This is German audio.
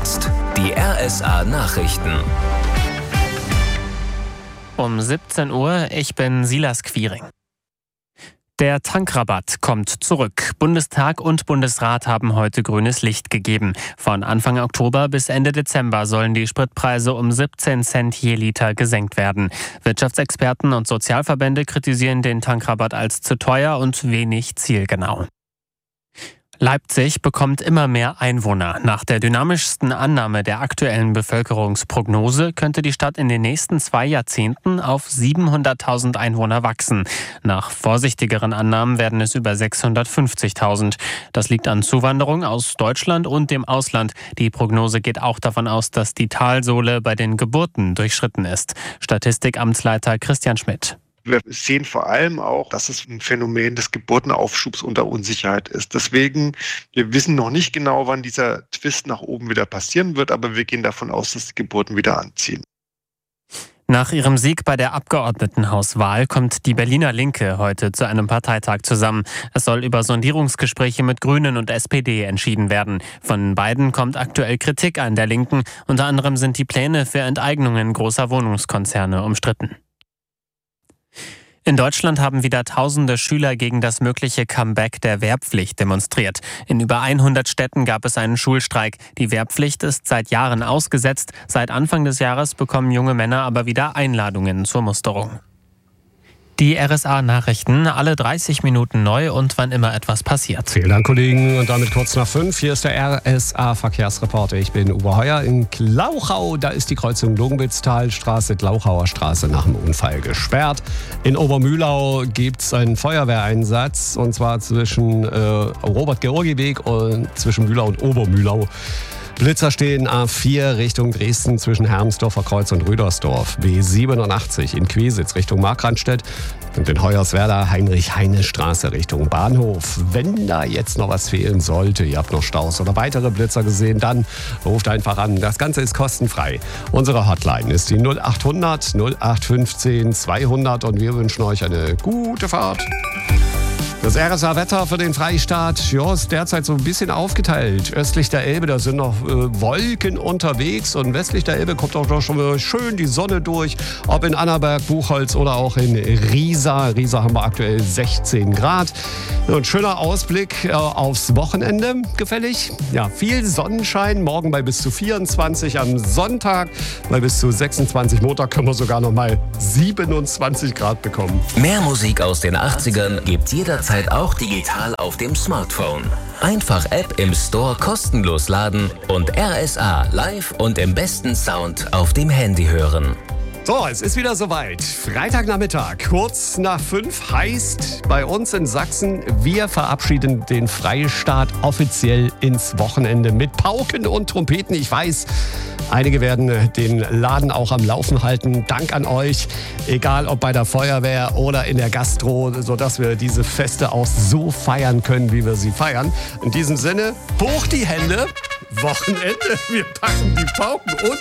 jetzt die RSA Nachrichten. Um 17 Uhr, ich bin Silas Quiring. Der Tankrabatt kommt zurück. Bundestag und Bundesrat haben heute grünes Licht gegeben. Von Anfang Oktober bis Ende Dezember sollen die Spritpreise um 17 Cent je Liter gesenkt werden. Wirtschaftsexperten und Sozialverbände kritisieren den Tankrabatt als zu teuer und wenig zielgenau. Leipzig bekommt immer mehr Einwohner. Nach der dynamischsten Annahme der aktuellen Bevölkerungsprognose könnte die Stadt in den nächsten 2 Jahrzehnten auf 700.000 Einwohner wachsen. Nach vorsichtigeren Annahmen werden es über 650.000. Das liegt an Zuwanderung aus Deutschland und dem Ausland. Die Prognose geht auch davon aus, dass die Talsohle bei den Geburten durchschritten ist. Statistikamtsleiter Christian Schmidt. Wir sehen vor allem auch, dass es ein Phänomen des Geburtenaufschubs unter Unsicherheit ist. Deswegen, wir wissen noch nicht genau, wann dieser Twist nach oben wieder passieren wird, aber wir gehen davon aus, dass die Geburten wieder anziehen. Nach ihrem Sieg bei der Abgeordnetenhauswahl kommt die Berliner Linke heute zu einem Parteitag zusammen. Es soll über Sondierungsgespräche mit Grünen und SPD entschieden werden. Von beiden kommt aktuell Kritik an der Linken. Unter anderem sind die Pläne für Enteignungen großer Wohnungskonzerne umstritten. In Deutschland haben wieder tausende Schüler gegen das mögliche Comeback der Wehrpflicht demonstriert. In über 100 Städten gab es einen Schulstreik. Die Wehrpflicht ist seit Jahren ausgesetzt. Seit Anfang des Jahres bekommen junge Männer aber wieder Einladungen zur Musterung. Die RSA-Nachrichten, alle 30 Minuten neu und wann immer etwas passiert. Vielen Dank, Kollegen. Und damit kurz nach 5. Hier ist der RSA-Verkehrsreporter. Ich bin Uwe Heuer in Glauchau. Da ist die Kreuzung Lungenwitztalstraße, Glauchauer Straße nach dem Unfall gesperrt. In Obermühlau gibt es einen Feuerwehreinsatz. Und zwar zwischen Robert-Georgi-Weg und zwischen Mühlau und Obermühlau. Blitzer stehen A4 Richtung Dresden zwischen Hermsdorfer Kreuz und Rüdersdorf. B87 in Quesitz Richtung Markranstädt und in Hoyerswerda Heinrich-Heine-Straße Richtung Bahnhof. Wenn da jetzt noch was fehlen sollte, ihr habt noch Staus oder weitere Blitzer gesehen, dann ruft einfach an. Das Ganze ist kostenfrei. Unsere Hotline ist die 0800 0815 200 und wir wünschen euch eine gute Fahrt. Das RSA-Wetter für den Freistaat ist derzeit so ein bisschen aufgeteilt. Östlich der Elbe, da sind noch Wolken unterwegs und westlich der Elbe kommt auch schon mal schön die Sonne durch. Ob in Annaberg, Buchholz oder auch in Riesa. Riesa haben wir aktuell 16 Grad. Ein schöner Ausblick aufs Wochenende, gefällig. Ja, viel Sonnenschein, morgen bei bis zu 24, am Sonntag bei bis zu 26. Montag können wir sogar noch mal 27 Grad bekommen. Mehr Musik aus den 80ern gibt's jederzeit auch digital auf dem Smartphone. Einfach App im Store kostenlos laden und RSA live und im besten Sound auf dem Handy hören. So, es ist wieder soweit. Freitagnachmittag, kurz nach 5, heißt bei uns in Sachsen, wir verabschieden den Freistaat offiziell ins Wochenende mit Pauken und Trompeten. Ich weiß, einige werden den Laden auch am Laufen halten. Dank an euch, egal ob bei der Feuerwehr oder in der Gastro, sodass wir diese Feste auch so feiern können, wie wir sie feiern. In diesem Sinne, hoch die Hände, Wochenende, wir packen die Pauken und